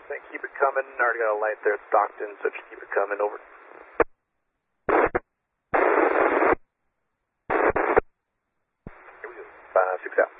Thank you, keep it coming. Already got a light there at Stockton, so just keep it coming. Over. 5, 6 out.